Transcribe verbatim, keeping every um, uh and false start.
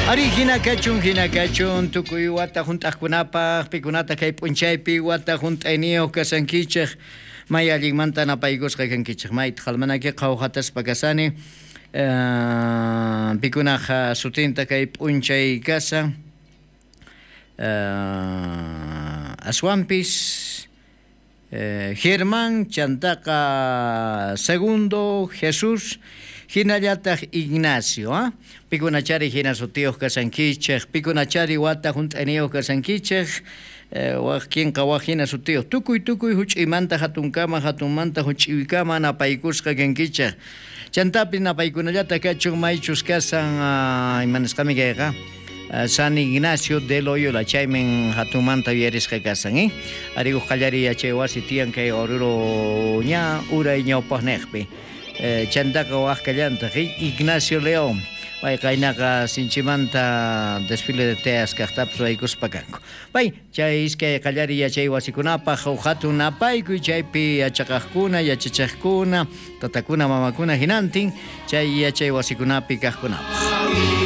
Ari hina kachun hina kachun tukuy wata juntakunapa pikunata kay punchaypi wata juntayniyuq kasankichik may allimanta napaykusqa kankichik may qalmanaki qawqatas pakasani pikunaqa sutinta kay punchay kasa aswanpis Germán Chantaqa segundo Jesús hinallataq Ignacio ¿ah? Pikunachari hina sutiyuq kasankichik pikunachari wata juntaniyuq kasankichik waqkinqa waq hina sutiyuq tukuy tukuy huch'imanta hatunkama hatunmanta huch'iwikama napaykusqa kankichik chantapi napaykunallata kachun maychus kasan imanasqami kayqa San Ignacio de Loyola chaymen hatumanta viarisqa kasan eh ari uqallari yachay wasi tiyan kay oruro ña uray ñawpaqniqpi chantaqa waqkallanta Ignacio León Bay kaynaqa sinchimanta desfile de teas kaqtapas waykuspa kanku. Bay chay iskay qallari yachay wasikunapaq hatun napaykuy chaypi yachaqaqkuna yachachiqkuna tatakuna mamakuna hinantin chay yachay wasikunapi kaqkunapaq.